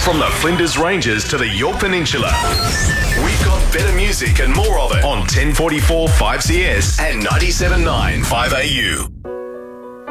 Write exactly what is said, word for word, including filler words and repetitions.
From the Flinders Ranges to the Yorke Peninsula, we've got better music and more of it on ten forty-four five C S and ninety-seven point nine five A U.